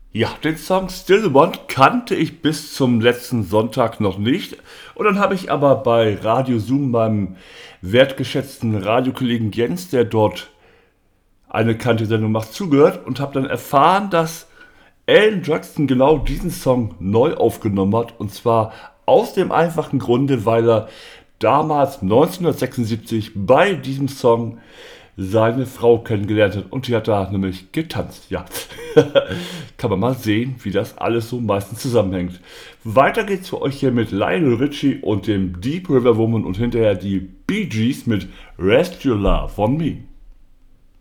Ja, den Song Still the One kannte ich bis zum letzten Sonntag noch nicht. Und dann habe ich aber bei Radio Zoom beim wertgeschätzten Radiokollegen Jens, der dort eine Country-Sendung macht, zugehört und habe dann erfahren, dass Alan Jackson genau diesen Song neu aufgenommen hat. Und zwar aus dem einfachen Grunde, weil er damals 1976 bei diesem Song seine Frau kennengelernt hat und die hat da nämlich getanzt. Ja, kann man mal sehen, wie das alles so meistens zusammenhängt. Weiter geht's für euch hier mit Lionel Richie und dem Deep River Woman und hinterher die Bee Gees mit Rest Your Love on Me.